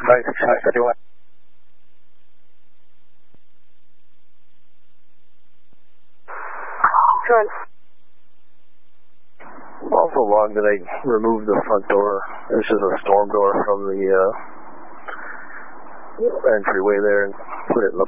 51. Also log that I removed the front door. This is a storm door from the entryway there and put it in the